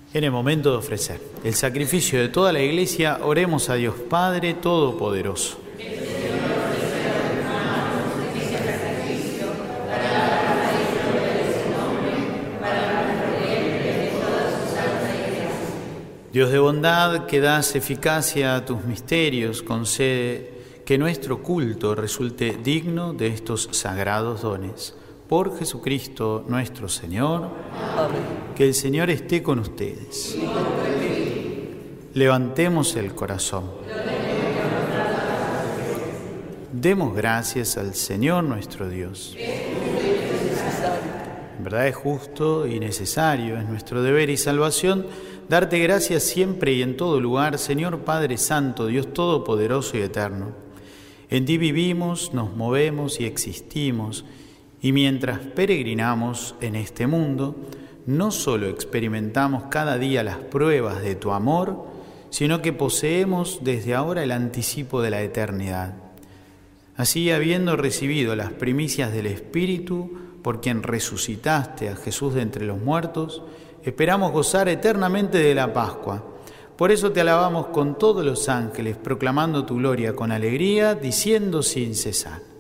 En el momento de ofrecer el sacrificio de toda la Iglesia, oremos a Dios Padre Todopoderoso. Dios de bondad, que das eficacia a tus misterios, concede que nuestro culto resulte digno de estos sagrados dones. Por Jesucristo nuestro Señor. Amén. Que el Señor esté con ustedes. Levantemos el corazón. Demos gracias al Señor nuestro Dios. En verdad es justo y necesario, es nuestro deber y salvación, darte gracias siempre y en todo lugar, Señor Padre Santo, Dios Todopoderoso y Eterno. En ti vivimos, nos movemos y existimos, y mientras peregrinamos en este mundo, no solo experimentamos cada día las pruebas de tu amor, sino que poseemos desde ahora el anticipo de la eternidad. Así, habiendo recibido las primicias del Espíritu, por quien resucitaste a Jesús de entre los muertos, esperamos gozar eternamente de la Pascua. Por eso te alabamos con todos los ángeles, proclamando tu gloria con alegría, diciendo sin cesar: